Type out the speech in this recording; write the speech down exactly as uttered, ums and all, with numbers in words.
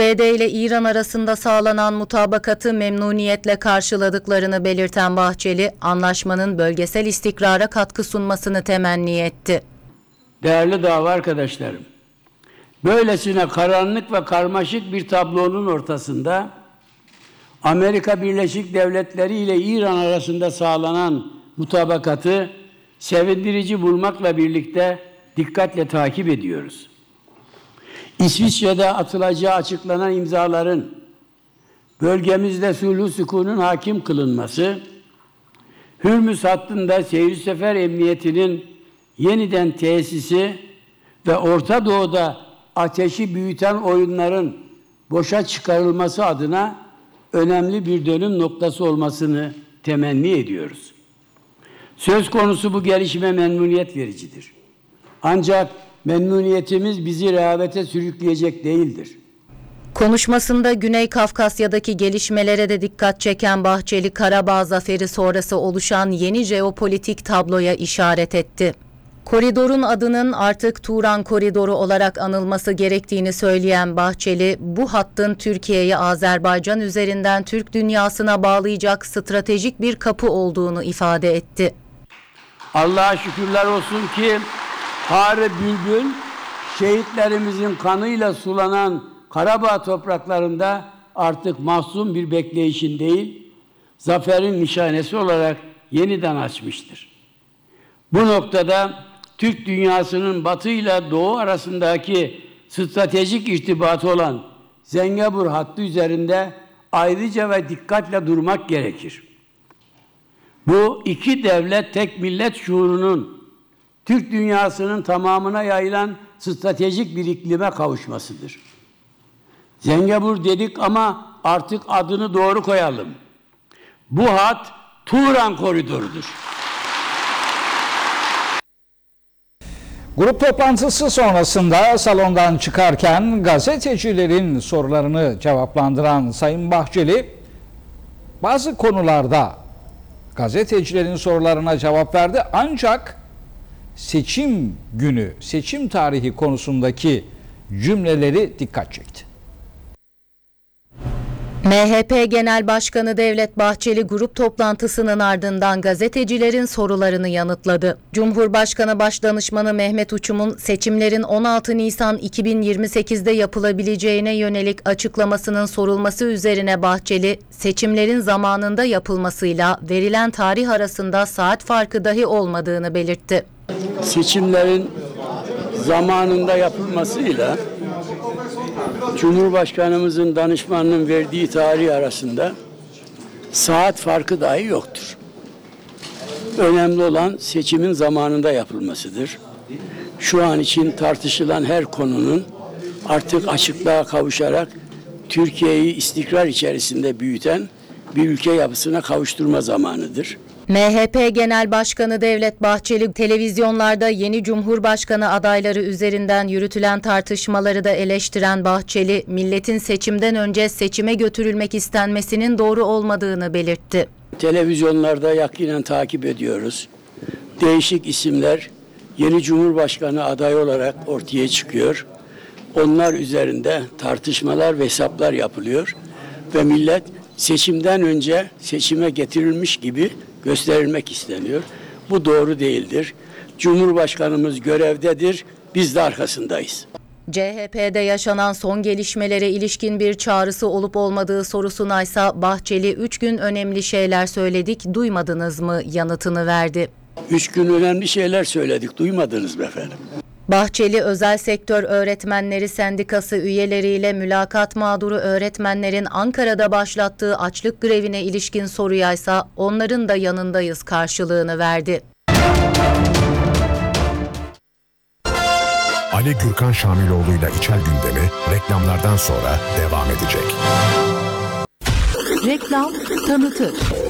A B D ile İran arasında sağlanan mutabakatı memnuniyetle karşıladıklarını belirten Bahçeli, anlaşmanın bölgesel istikrara katkı sunmasını temenni etti. Değerli dava arkadaşlarım, böylesine karanlık ve karmaşık bir tablonun ortasında Amerika Birleşik Devletleri ile İran arasında sağlanan mutabakatı sevindirici bulmakla birlikte dikkatle takip ediyoruz. İsviçre'de atılacağı açıklanan imzaların bölgemizde sulh sükunun hakim kılınması, Hürmüz hattında seyir sefer emniyetinin yeniden tesisi ve Orta Doğu'da ateşi büyüten oyunların boşa çıkarılması adına önemli bir dönüm noktası olmasını temenni ediyoruz. Söz konusu bu gelişme memnuniyet vericidir. Ancak memnuniyetimiz bizi rehavete sürükleyecek değildir. Konuşmasında Güney Kafkasya'daki gelişmelere de dikkat çeken Bahçeli, Karabağ zaferi sonrası oluşan yeni jeopolitik tabloya işaret etti. Koridorun adının artık Turan Koridoru olarak anılması gerektiğini söyleyen Bahçeli, bu hattın Türkiye'yi Azerbaycan üzerinden Türk dünyasına bağlayacak stratejik bir kapı olduğunu ifade etti. Allah'a şükürler olsun ki Harı Bülbül, şehitlerimizin kanıyla sulanan Karabağ topraklarında artık mahzun bir bekleyişin değil, zaferin nişanesi olarak yeniden açmıştır. Bu noktada Türk dünyasının Batı ile Doğu arasındaki stratejik irtibatı olan Zengezur hattı üzerinde ayrıca ve dikkatle durmak gerekir. Bu iki devlet tek millet şuurunun Türk dünyasının tamamına yayılan stratejik bir iklime kavuşmasıdır. Zengezur dedik ama artık adını doğru koyalım. Bu hat Turan Koridoru'dur. Grup toplantısı sonrasında salondan çıkarken gazetecilerin sorularını cevaplandıran Sayın Bahçeli, bazı konularda gazetecilerin sorularına cevap verdi, ancak seçim günü, seçim tarihi konusundaki cümleleri dikkat çekti. M H P Genel Başkanı Devlet Bahçeli grup toplantısının ardından gazetecilerin sorularını yanıtladı. Cumhurbaşkanı Başdanışmanı Mehmet Uçum'un seçimlerin on altı Nisan iki bin yirmi sekiz'de yapılabileceğine yönelik açıklamasının sorulması üzerine Bahçeli, seçimlerin zamanında yapılmasıyla verilen tarih arasında saat farkı dahi olmadığını belirtti. Seçimlerin zamanında yapılmasıyla Cumhurbaşkanımızın danışmanının verdiği tarih arasında saat farkı dahi yoktur. Önemli olan seçimin zamanında yapılmasıdır. Şu an için tartışılan her konunun artık açıklığa kavuşarak Türkiye'yi istikrar içerisinde büyüten bir ülke yapısına kavuşturma zamanıdır. M H P Genel Başkanı Devlet Bahçeli, televizyonlarda yeni Cumhurbaşkanı adayları üzerinden yürütülen tartışmaları da eleştiren Bahçeli, milletin seçimden önce seçime götürülmek istenmesinin doğru olmadığını belirtti. Televizyonlarda yakinen takip ediyoruz. Değişik isimler yeni Cumhurbaşkanı adayı olarak ortaya çıkıyor. Onlar üzerinde tartışmalar ve hesaplar yapılıyor ve millet seçimden önce seçime getirilmiş gibi gösterilmek isteniyor. Bu doğru değildir. Cumhurbaşkanımız görevdedir. Biz de arkasındayız. C H P'de yaşanan son gelişmelere ilişkin bir çağrısı olup olmadığı sorusuna ise Bahçeli, üç gün önemli şeyler söyledik, duymadınız mı yanıtını verdi. Üç gün önemli şeyler söyledik, duymadınız mı efendim? Bahçeli, Özel Sektör Öğretmenleri Sendikası üyeleriyle mülakat mağduru öğretmenlerin Ankara'da başlattığı açlık grevine ilişkin soruya ise onların da yanındayız karşılığını verdi. Ali Gürkan Şamiloğlu'yla İçel Gündemi reklamlardan sonra devam edecek. Reklam tanıtır.